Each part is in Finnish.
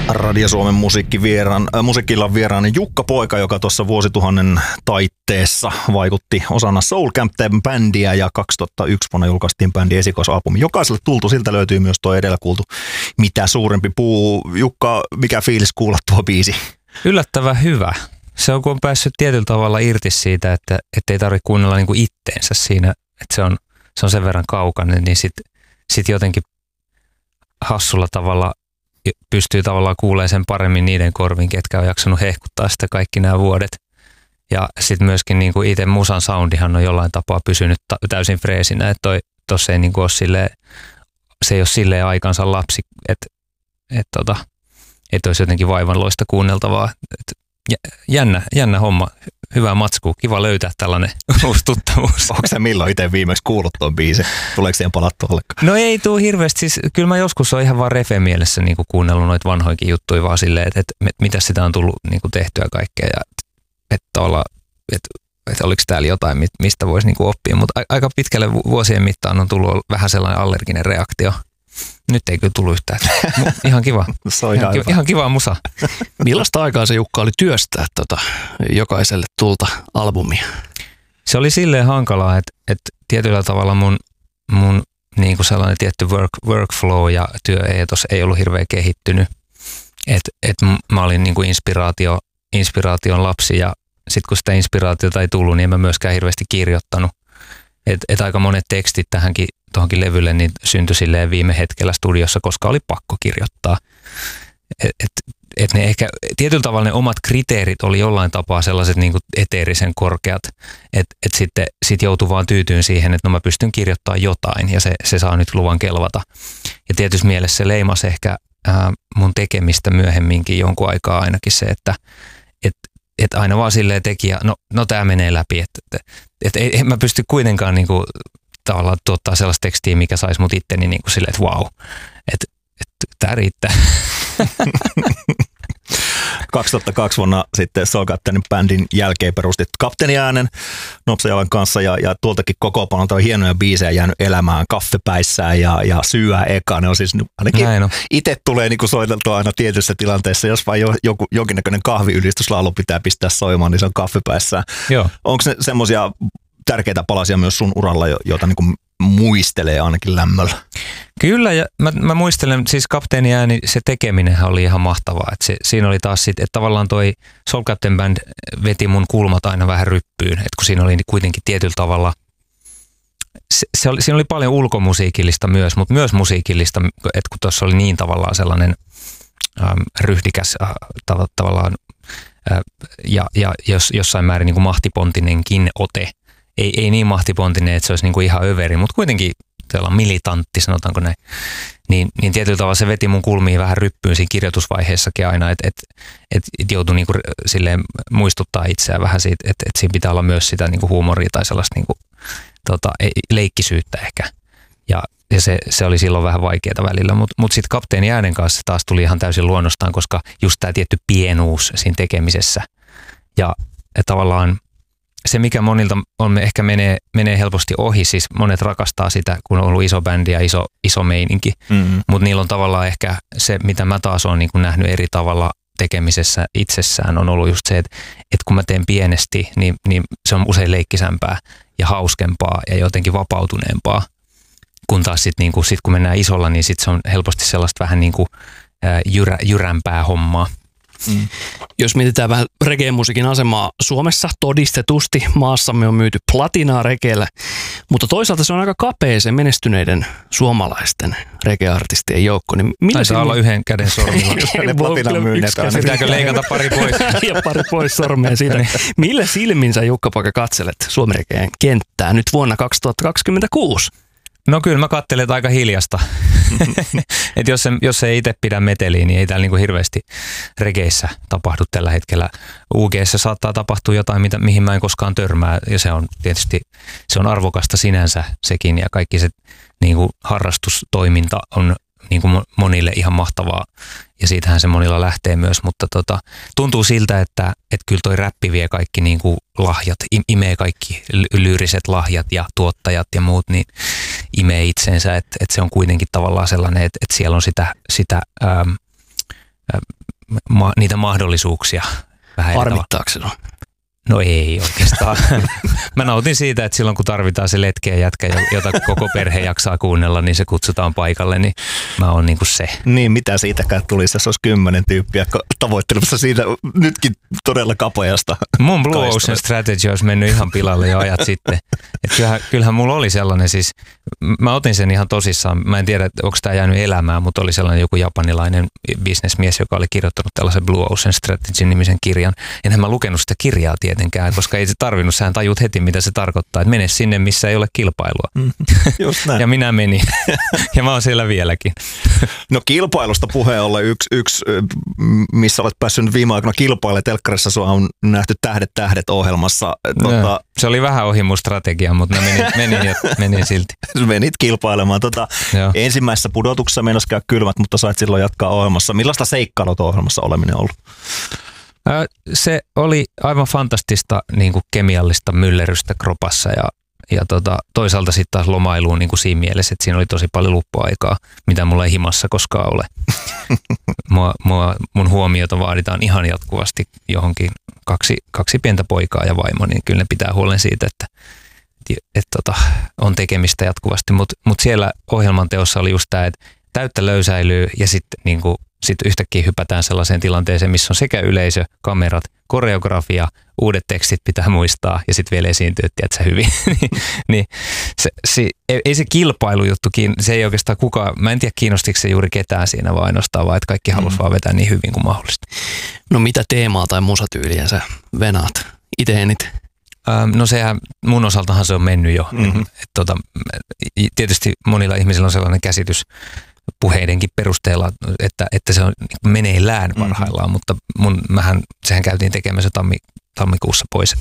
Radio Suomen musiikkiillan vieraana Jukka Poika, joka tuossa vuosituhannen taitteessa vaikutti osana Soul Camp-bändiä ja 2001 vuonna julkaistiin bändin esikoisalbumi. Jokaiselle tultu, siltä löytyy myös tuo edellä kuultu Mitä suurempi puu. Jukka, mikä fiilis kuulla tuo biisi? Yllättävän hyvä. Se on, kun on päässyt tietyllä tavalla irti siitä, että ei tarvitse kuunnella niin kuin itteensä siinä, että se on sen verran kaukainen, niin sit jotenkin hassulla tavalla pystyy tavallaan kuulemaan sen paremmin niiden korviin, ketkä on jaksanut hehkuttaa sitä kaikki nämä vuodet. Ja sitten myöskin niin kuin itse musan soundihan on jollain tapaa pysynyt täysin freesinä, että tossa ei niin kuin ole silleen, se ei ole silleen aikansa lapsi, että olisi jotenkin vaivanloista kuunneltavaa. Jännä homma, hyvä matsku, kiva löytää tällainen uusi tuttavuus. Onko sä milloin itse viimeksi kuullut tuon biisin? Tuleeko siihen palattu ollenkaan? No ei tule hirveästi, siis kyllä mä joskus on ihan vaan refe-mielessä niin kuin kuunnellut noita vanhoikin juttuja vaan silleen, että mitä sitä on tullut niin kuin tehtyä kaikkea ja että oliko täällä jotain, mistä voisi niin kuin oppia, mutta aika pitkälle vuosien mittaan on tullut vähän sellainen allerginen reaktio. Nyt ei kyllä tullut yhtään. Ihan kiva. Ihan kiva musa. Millaista aikaa se Jukka oli työstää jokaiselle tulta albumia? Se oli silleen hankalaa, että tietyllä tavalla mun niin kuin sellainen tietty workflow ja työeetos ei ollut hirveän kehittynyt. Että mä olin niin kuin inspiraation lapsi ja sitten kun sitä inspiraatiota ei tullut, niin en mä myöskään hirveästi kirjoittanut. Että aika monet tekstit tuohonkin levylle niin syntyi silleen viime hetkellä studiossa, koska oli pakko kirjoittaa. Et ne ehkä tietyllä tavalla ne omat kriteerit oli jollain tapaa sellaiset niin kuin eteerisen korkeat, että sitten joutui vaan tyytyyn siihen, että no mä pystyn kirjoittamaan jotain ja se saa nyt luvan kelvata. Ja tietysti mielessä se leimasi ehkä mun tekemistä myöhemminkin jonkun aikaa ainakin se, että aina vaan silleen tekijä, no tää menee läpi, että en mä pysty kuitenkaan niinku tavallaan tuottaa sellaista tekstiä, mikä saisi mut itteni niinku silleen, että vau, että tää riittää. 2002 vuonna sitten Soul Captainin bändin jälkeen perustit Kapteeniäänen Nopsa Jalan kanssa ja tuoltakin kokoonpanolta on hienoja biisejä jäänyt elämään Kaffepäissään ja Syyä eka. Ne on siis ainakin itse tulee niinku soiteltua aina tietyissä tilanteissa, jos vain jonkinnäköinen kahviylistyslaulu pitää pistää soimaan, niin se on Kaffepäissään. Onko ne semmoisia tärkeitä palasia myös sun uralla, joita niinku muistelee ainakin lämmöllä? Kyllä, ja mä muistelen, siis Kapteeniääni, se tekeminenhän oli ihan mahtavaa. Siinä oli taas sitten, että tavallaan toi Soul Captain Band veti mun kulmat aina vähän ryppyyn, että kun siinä oli kuitenkin tietyllä tavalla, siinä oli paljon ulkomusiikillista myös, mutta myös musiikillista, että kun tuossa oli niin tavallaan sellainen ryhdikäs tavallaan ja jossain määrin niin kuin mahtipontinenkin ote. Ei niin mahtipontinen, että se olisi niin kuin ihan överi, mutta kuitenkin militantti, sanotaanko näin. Niin tietyllä tavalla se veti mun kulmiin vähän ryppyyn siinä kirjoitusvaiheessakin aina, että joutui niin kuin silleen muistuttaa itseään vähän siitä, että siinä pitää olla myös sitä niin kuin huumoria tai sellaista niin kuin, leikkisyyttä ehkä. Ja se oli silloin vähän vaikeaa välillä, mutta sitten Kapteeniäänen kanssa taas tuli ihan täysin luonnostaan, koska just tämä tietty pienuus siinä tekemisessä. Ja tavallaan se, mikä monilta ehkä menee helposti ohi, siis monet rakastaa sitä, kun on ollut iso bändi ja iso meininki, mutta niillä on tavallaan ehkä se, mitä mä taas olen niin kuin nähnyt eri tavalla tekemisessä itsessään, on ollut just se, että kun mä teen pienesti, niin se on usein leikkisämpää ja hauskempaa ja jotenkin vapautuneempaa, kun taas sitten niin sit kun mennään isolla, niin sit se on helposti sellaista vähän niin kuin jyrämpää hommaa. Jos mietitään vähän reggae-musiikin asemaa Suomessa, todistetusti maassamme on myyty platinaa regeellä, mutta toisaalta se on aika kapea se menestyneiden suomalaisten reggae-artistien joukko. Niin taitaa olla yhden käden sormilla. Pitääkö leikata pari pois? Ja pari pois sormea siitä. Millä silmin sä, Jukka Poika, katselet Suomen reggaen kenttää nyt vuonna 2026? No kyllä mä katselen aika hiljasta. Että jos ei itse pidä meteliä, niin ei täällä niinku hirveästi regeissä tapahdu tällä hetkellä. UG:ssä saattaa tapahtua jotain, mihin mä en koskaan törmää, ja se on tietysti arvokasta sinänsä sekin, ja kaikki se niinku harrastustoiminta on niinku monille ihan mahtavaa, ja siitähän se monilla lähtee myös, mutta tuntuu siltä, että kyllä toi räppi vie kaikki niinku lahjat, imee kaikki lyyriset lahjat ja tuottajat ja muut, niin imee itseensä, että se on kuitenkin tavallaan sellainen, että siellä on sitä niitä mahdollisuuksia vähän. Harmittaako sinua? No ei oikeastaan. Mä nautin siitä, että silloin kun tarvitaan se letkeä jätkä, jota koko perhe jaksaa kuunnella, niin se kutsutaan paikalle, niin mä oon niinku se. Niin, mitä siitäkään tulisi, jos olisi 10 tyyppiä tavoittelemassa siitä nytkin todella kapeasta. Mun Blue Ocean Strategy olisi mennyt ihan pilalle jo ajat sitten. Kyllähän mulla oli sellainen siis, mä otin sen ihan tosissaan. Mä en tiedä, onko tämä jäänyt elämään, mutta oli sellainen joku japanilainen bisnesmies, joka oli kirjoittanut tällaisen Blue Ocean Strategy-nimisen kirjan. Enhän mä lukenut sitä kirjaa tietenkään, koska ei se tarvinnut. Sähän tajut heti, mitä se tarkoittaa. Että mene sinne, missä ei ole kilpailua. Just näin. Ja minä menin. Ja mä oon siellä vieläkin. No kilpailusta puheen ollen yksi, missä olet päässyt viime aikoina kilpailemaan telkkarissa, sua on nähty Tähdet ohjelmassa. Se oli vähän ohi mun strategia, mutta mä menin silti. Menit kilpailemaan. Ensimmäisessä pudotuksessa meinasi käydä kylmät, mutta sait silloin jatkaa ohjelmassa. Millaista seikkailut ohjelmassa oleminen ollut? Se oli aivan fantastista niin kuin kemiallista myllerrystä kropassa ja toisaalta sitten taas lomailuun niin kuin siinä mielessä, että siinä oli tosi paljon luppuaikaa, mitä mulla ei himassa koskaan ole. Mun huomiota vaaditaan ihan jatkuvasti johonkin kaksi pientä poikaa ja vaimo, niin kyllä ne pitää huolen siitä, että on tekemistä jatkuvasti. Mut siellä ohjelman teossa oli just tämä, että täyttä löysäilyy ja sitten niinku, yhtäkkiä hypätään sellaiseen tilanteeseen, missä on sekä yleisö, kamerat, koreografia, uudet tekstit pitää muistaa ja sitten vielä esiintyä, tiedätkö hyvin. niin ei se kilpailujuttu, se ei oikeastaan kukaan, mä en tiedä kiinnostiko se juuri ketään siinä, vaan ainoastaan vaan, että kaikki halusi vaan vetää niin hyvin kuin mahdollista. No mitä teemaa tai musatyyliä sä venaat itse eniten? No sehän, mun osaltahan se on mennyt jo. Tietysti monilla ihmisillä on sellainen käsitys puheidenkin perusteella, että se on meneillään parhaillaan, mutta sehän käytiin tekemässä tammikuussa pois,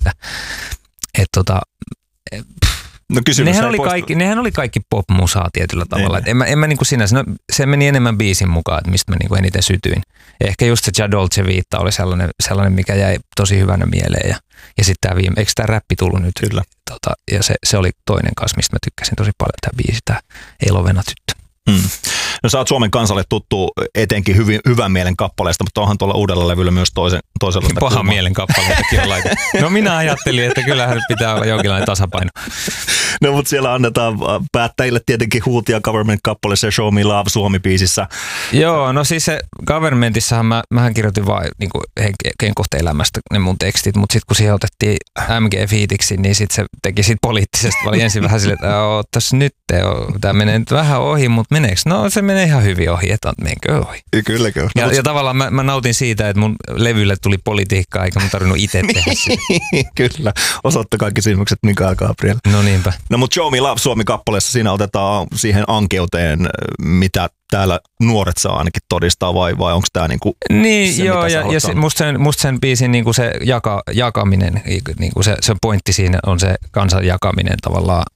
No nehän oli kaikki pop-musaa tietyllä tavalla. En mä niinku sinänsä, no, se meni enemmän biisin mukaan, että mistä mä niinku eniten sytyin. Ja ehkä just se Ja Dolce Vita oli sellainen, mikä jäi tosi hyvänä mieleen. Ja sitten tämä eikö tämä räppi tullut nyt? Kyllä. Ja se oli toinen kanssa, mistä mä tykkäsin tosi paljon, tämä biisi, tämä Elovena tyttö. No sä oot Suomen kansalle tuttu etenkin hyvän mielen kappaleesta, mutta onhan tuolla uudella levyllä myös toisenlaista. Pahan mielen kappaleitakin on laitettu. No minä ajattelin, että kyllähän pitää olla jonkinlainen tasapaino. No mutta siellä annetaan päättäjille tietenkin huutia Government-kappaleessa ja Show Me Love Suomi-biisissä. Joo, no siis se Governmentissahan mähän kirjoitin vaan niinku henkkohteelämästä ne mun tekstit, mutta sitten kun siihen otettiin MG-fiitiksi, niin sitten se teki siitä poliittisesti. Mä olin ensin vähän silleen, että ootas nyt, tämä menee nyt vähän ohi, mutta meneekö? No se menee ihan hyvin ohi, että menkö ohi. Kyllä. Ja tavallaan mä nautin siitä, että mun levylle tuli politiikkaa, eikä mun tarvinnut itse tehdä sitä. Kyllä, osoitta kaikki silmukset Mikael Gabriel. No niinpä. No mutta Show Me Love Suomi-kappaleessa siinä otetaan siihen ankeuteen, mitä täällä nuoret saa ainakin todistaa, vai onko tämä niinku niin, se, joo, ja musta sen biisin niinku se jakaminen, niinku se pointti siinä on se kansan jakaminen tavallaan,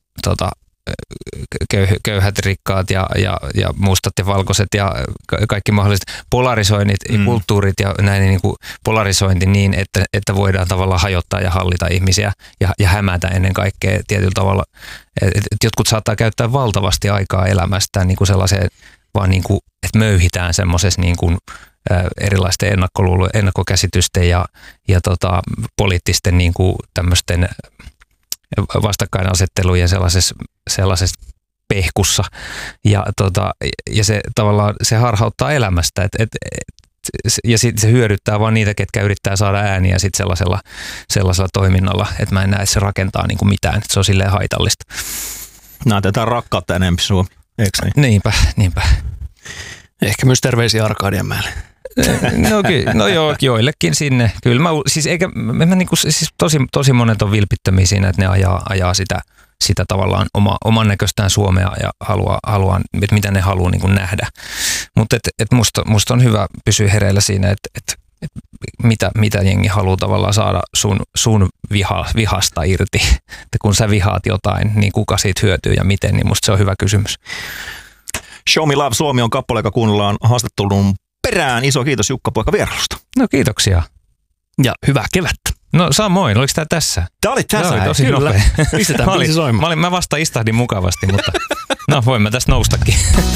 köyhät, rikkaat ja mustat ja valkoiset ja kaikki mahdolliset polarisoinnit, kulttuurit ja näin niin kuin polarisointi niin, että voidaan tavallaan hajottaa ja hallita ihmisiä ja hämätä ennen kaikkea tietyllä tavalla. Et jotkut saattaa käyttää valtavasti aikaa elämästään niin kuin sellaiseen vaan niin kuin, että möyhitään semmoisessa niin kuin erilaisten ennakkokäsitysten ja poliittisten niin kuin tämmöisten vastakkainasettelujen sellaisessa pehkussa ja se tavallaan se harhauttaa elämästä ja sitten se hyödyttää vaan niitä, ketkä yrittää saada ääniä sit sellaisella toiminnalla, että mä en näe, että se rakentaa niinku mitään, että se on silleen haitallista. Näytetään rakkautta enemmän Suomi, eikö niin? Niinpä. Ehkä myös terveisiä Arkadianmäelle. No joo, joillekin sinne. Kyllä siis tosi monet on vilpittömiä siinä, että ne ajaa sitä tavallaan oman näköistään Suomea ja haluaa että mitä ne haluaa niin kuin nähdä. Mutta musta on hyvä pysyä hereillä siinä, että mitä jengi haluaa tavallaan saada sun vihasta irti. Että kun sä vihaat jotain, niin kuka siitä hyötyy ja miten, niin musta se on hyvä kysymys. Show Me Love Suomi on kappale, joka kuunnellaan haastattelun perään. Iso kiitos Jukka-poika vierailusta. No kiitoksia. Ja hyvää kevättä. No samoin, oliko tämä tässä? Tämä oli tässä. Tämä oli tosi nopea. Pistetään biisi soimaan. Mä vasta istahdin mukavasti, mutta no voin mä tästä noustakin.